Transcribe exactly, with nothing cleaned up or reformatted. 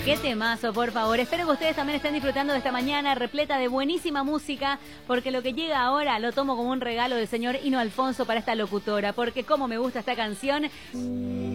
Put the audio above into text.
Qué temazo, por favor. Espero que ustedes también estén disfrutando de esta mañana repleta de buenísima música, porque lo que llega ahora lo tomo como un regalo del señor Hino Alfonso para esta locutora, porque cómo me gusta esta canción.